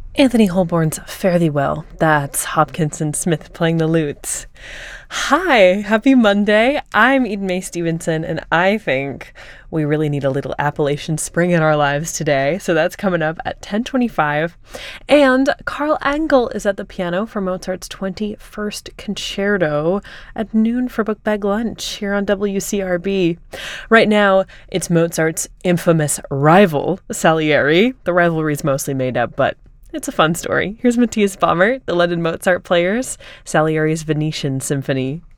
Anthony Holborn's Fare Thee Well. That's Hopkins and Smith playing the lutes. Hi, happy Monday. I'm Eden Mae Stevenson, and I think we really need a little Appalachian Spring in our lives today. So that's coming up at 10:25. And Carl Engel is at the piano for Mozart's 21st Concerto at noon for Book Bag Lunch here on WCRB. Right now, it's Mozart's infamous rival, Salieri. The rivalry's mostly made up, but it's a fun story. Here's Matthias Baumert, the London Mozart Players, Salieri's Venetian Symphony.